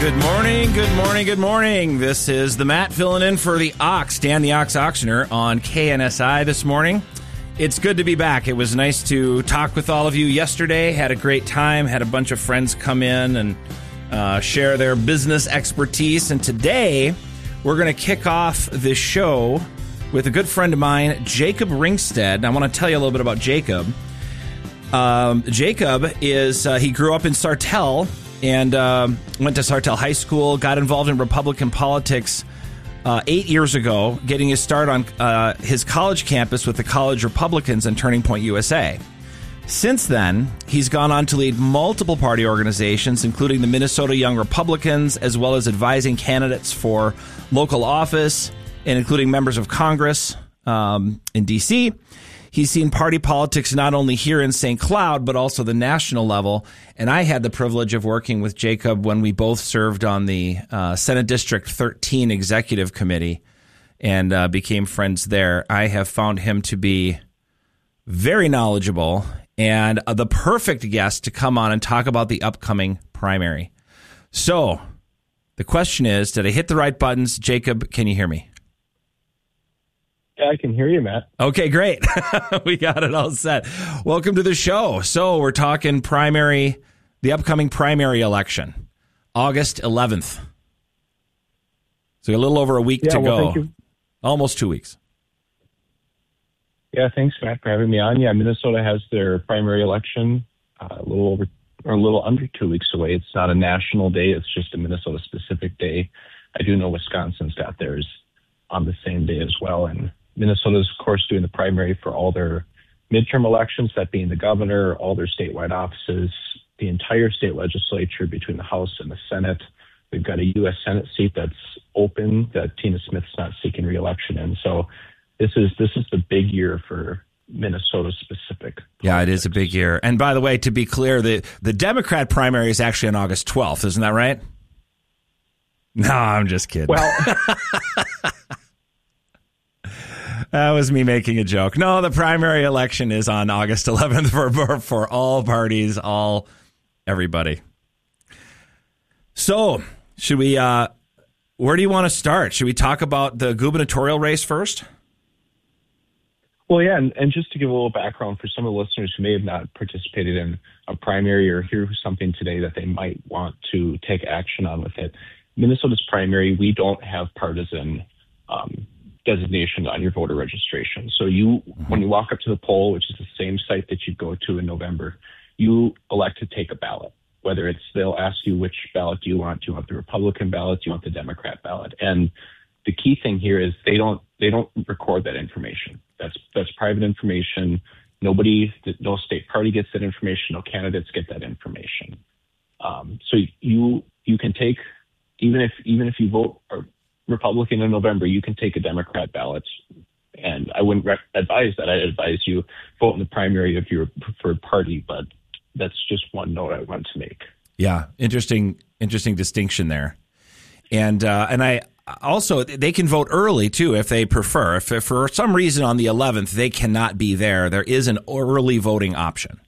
Good morning, good morning, good morning. This is the Matt filling in for the Ox, Dan the Ox Auctioneer on KNSI this morning. It's good to be back. It was nice to talk with all of you yesterday. Had a great time. Had a bunch of friends come in and share their business expertise. And today, we're going to kick off this show with a good friend of mine, Jacob Ringstead. And I want to tell you a little bit about Jacob. Jacob is, he grew up in Sartell and went to Sartell High School, got involved in Republican politics 8 years ago, getting his start on his college campus with the College Republicans and Turning Point USA. Since then, he's gone on to lead multiple party organizations, including the Minnesota Young Republicans, as well as advising candidates for local office, and including members of Congress in D.C., He's seen party politics not only here in St. Cloud, but also the national level. And I had the privilege of working with Jacob when we both served on the Senate District 13 Executive Committee and became friends there. I have found him to be very knowledgeable and the perfect guest to come on and talk about the upcoming primary. So the question is, did I hit the right buttons? Jacob, can you hear me? Yeah, I can hear you, Matt. Okay, great. We got it all set. Welcome to the show. So we're talking primary, the upcoming primary election, August 11th. So a little over a week to go. Thank you. Almost 2 weeks. Yeah, thanks, Matt, for having me on. Yeah, Minnesota has their primary election a little under 2 weeks away. It's not a national day. It's just a Minnesota-specific day. I do know Wisconsin's got theirs on the same day as well, and Minnesota's, of course, doing the primary for all their midterm elections, that being the governor, all their statewide offices, the entire state legislature between the House and the Senate. We've got a U.S. Senate seat that's open that Tina Smith's not seeking re-election in. So this is the big year for Minnesota specific politics. Yeah, it is a big year. And by the way, to be clear, the Democrat primary is actually on August 12th. Isn't that right? No, I'm just kidding. Well, that was me making a joke. No, the primary election is on August 11th for all parties, everybody. So, should we? Where do you want to start? Should we talk about the gubernatorial race first? Well, yeah, and just to give a little background for some of the listeners who may have not participated in a primary or hear something today that they might want to take action on with it. Minnesota's primary, we don't have partisan designation on your voter registration. So when you walk up to the poll, which is the same site that you go to in November, you elect to take a ballot. Whether it's, they'll ask you which ballot do you want? Do you want the Republican ballot? Do you want the Democrat ballot? And the key thing here is they don't record that information. That's private information. No state party gets that information. No candidates get that information. So you can take, even if you vote Republican in November, you can take a Democrat ballot. And I wouldn't advise that. I'd advise you vote in the primary of your preferred party, but that's just one note I want to make. Yeah, interesting distinction there. And I also, they can vote early too if they prefer. If for some reason on the 11th they cannot be there is an early voting option.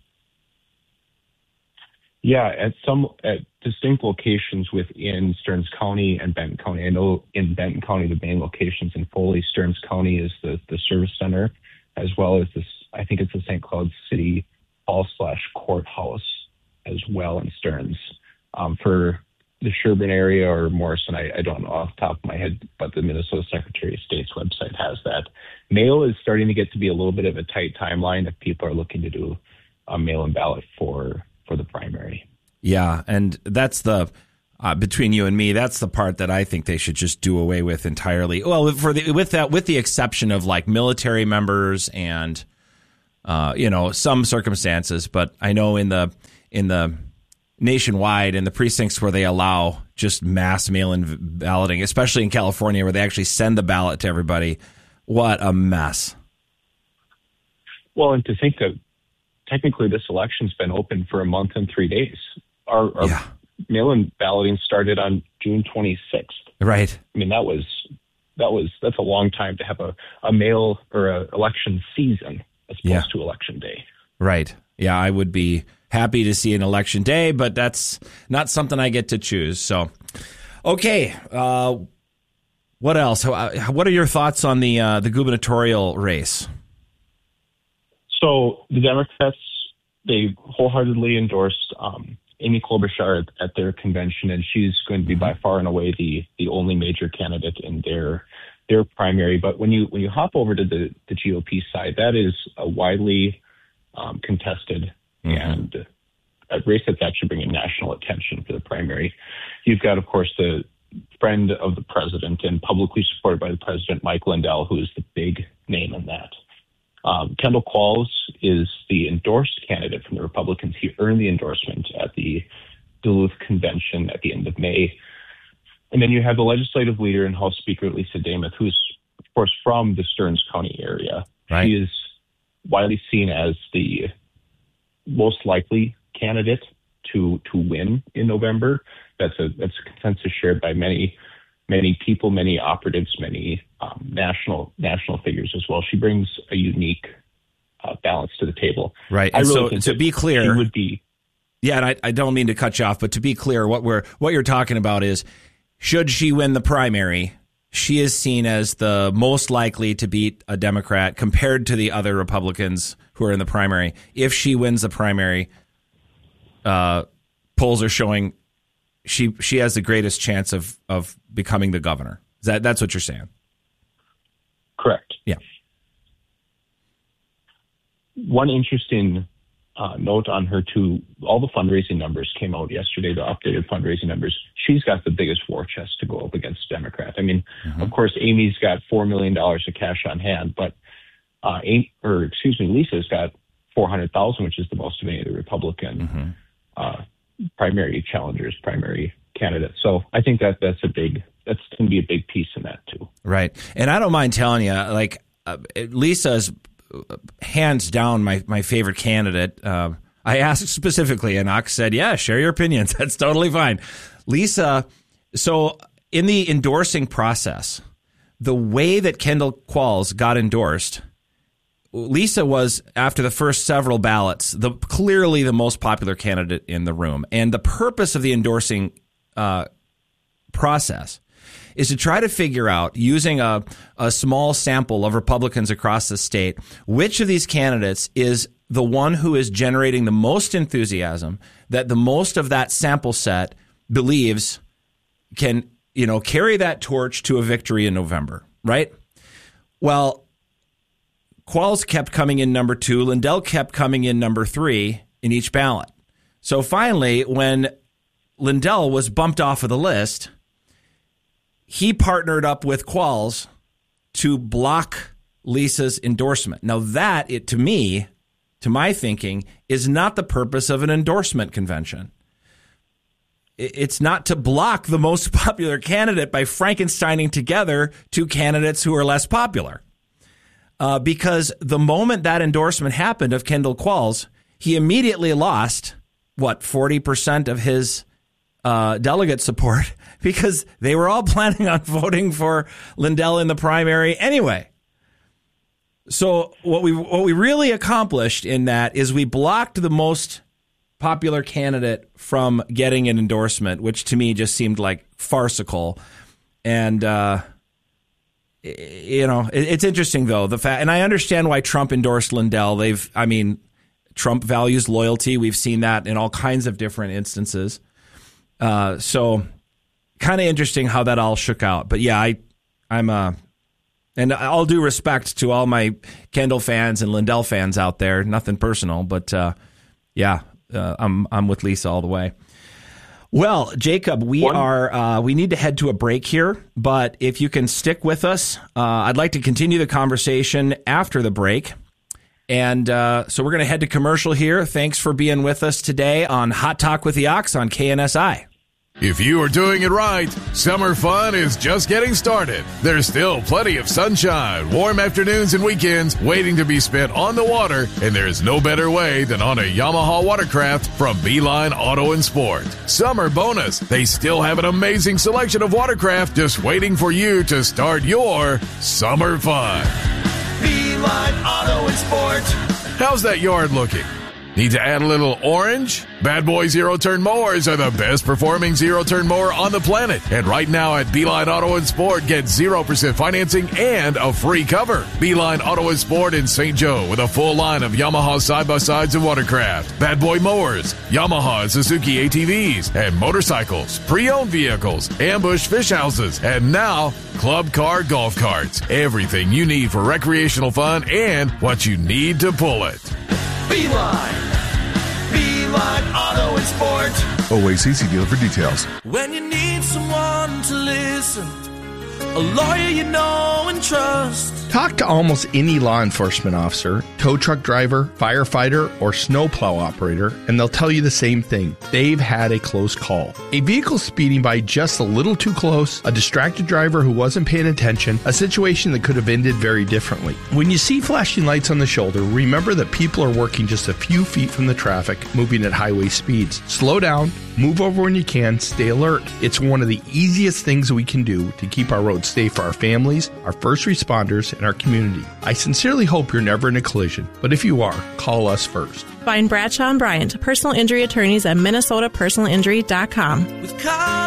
Yeah, at distinct locations within Stearns County and Benton County. I know in Benton County, the main locations in Foley, Stearns County is the service center, as well as this, I think it's the St. Cloud City Hall/courthouse as well in Stearns. For the Sherburne area or Morrison, I don't know off the top of my head, but the Minnesota Secretary of State's website has that. Mail is starting to get to be a little bit of a tight timeline if people are looking to do a mail-in ballot for the primary. Yeah, and that's the between you and me, that's the part that I think they should just do away with entirely. Well, with the exception of like military members and some circumstances, but I know in the nationwide in the precincts where they allow just mass mail-in balloting, especially in California where they actually send the ballot to everybody, what a mess. Well, and to think that technically this election's been open for a month and 3 days. Our mail-in balloting started on June 26th. Right. I mean, that's a long time to have a mail or a election season as opposed to election day. Right. Yeah, I would be happy to see an election day, but that's not something I get to choose. So, okay. What else? What are your thoughts on the gubernatorial race? So the Democrats, they wholeheartedly endorsed Amy Klobuchar at their convention, and she's going to be by far and away the only major candidate in their primary. But when you hop over to the GOP side, that is a widely contested and a race that's actually bringing national attention for the primary. You've got, of course, the friend of the president and publicly supported by the president, Mike Lindell, who is the big name in that. Kendall Qualls is the endorsed candidate from the Republicans. He earned the endorsement at the Duluth convention at the end of May. And then you have the legislative leader and House Speaker, Lisa Demuth, who's, of course, from the Stearns County area. Right. She is widely seen as the most likely candidate to win in November. That's a consensus shared by many people, many operatives, many national figures as well. She brings a unique balance to the table. Right. And so to be clear, she would be. Yeah, and I don't mean to cut you off, but to be clear, what you're talking about is, should she win the primary, she is seen as the most likely to beat a Democrat compared to the other Republicans who are in the primary. If she wins the primary, polls are showing she has the greatest chance of becoming the governor. That's what you're saying? Correct. Yeah. One interesting note on her, too, all the fundraising numbers came out yesterday, the updated fundraising numbers. She's got the biggest war chest to go up against Democrat. I mean, of course, Amy's got $4 million of cash on hand, but Lisa's got $400,000, which is the most of any of the Republican primary challengers, primary candidates. So I think that's going to be a big piece in that too. Right. And I don't mind telling you, Lisa's hands down my favorite candidate. I asked specifically, and Ox said, yeah, share your opinions. That's totally fine. Lisa, so in the endorsing process, the way that Kendall Qualls got endorsed, Lisa was, after the first several ballots, clearly the most popular candidate in the room. And the purpose of the endorsing process is to try to figure out, using a small sample of Republicans across the state, which of these candidates is the one who is generating the most enthusiasm, that the most of that sample set believes can, carry that torch to a victory in November, right? Well, Qualls kept coming in number 2. Lindell kept coming in number 3 in each ballot. So finally, when Lindell was bumped off of the list, he partnered up with Qualls to block Lisa's endorsement. Now that, to my thinking, is not the purpose of an endorsement convention. It's not to block the most popular candidate by Frankensteining together two candidates who are less popular. Because the moment that endorsement happened of Kendall Qualls, he immediately lost, 40% of his delegate support, because they were all planning on voting for Lindell in the primary anyway. So what we really accomplished in that is we blocked the most popular candidate from getting an endorsement, which to me just seemed like farcical. And it's interesting though, the fact, and I understand why Trump endorsed Lindell. Trump values loyalty. We've seen that in all kinds of different instances. So kind of interesting how that all shook out. But yeah, I'm and all due respect to all my Kendall fans and Lindell fans out there, nothing personal, but I'm with Lisa all the way. Well, Jacob, we need to head to a break here, but if you can stick with us, I'd like to continue the conversation after the break. And so we're going to head to commercial here. Thanks for being with us today on Hot Talk with the Ox on KNSI. If you are doing it right, summer fun is just getting started. There's still plenty of sunshine, warm afternoons and weekends waiting to be spent on the water, and there's no better way than on a Yamaha watercraft from Beeline Auto and Sport. Summer bonus, they still have an amazing selection of watercraft just waiting for you to start your summer fun. Beeline Auto and Sport. How's that yard looking? Need to add a little orange? Bad Boy zero-turn mowers are the best performing zero-turn mower on the planet. And right now at Beeline Auto and Sport, get 0% financing and a free cover. Beeline Auto and Sport in St. Joe with a full line of Yamaha side-by-sides and watercraft, Bad Boy mowers, Yamaha and Suzuki ATVs, and motorcycles, pre-owned vehicles, ambush fish houses, and now club car golf carts. Everything you need for recreational fun and what you need to pull it. Beeline Auto and Sport. OACC dealer for details. When you need someone to listen, a lawyer you know and trust. Talk to almost any law enforcement officer, tow truck driver, firefighter, or snowplow operator, and they'll tell you the same thing. They've had a close call. A vehicle speeding by just a little too close, a distracted driver who wasn't paying attention, a situation that could have ended very differently. When you see flashing lights on the shoulder, remember that people are working just a few feet from the traffic, moving at highway speeds. Slow down, move over when you can, stay alert. It's one of the easiest things we can do to keep our roads safe for our families, our first responders, and our community. I sincerely hope you're never in a collision, but if you are, call us first. Find Bradshaw and Bryant, personal injury attorneys at MinnesotaPersonalInjury.com. With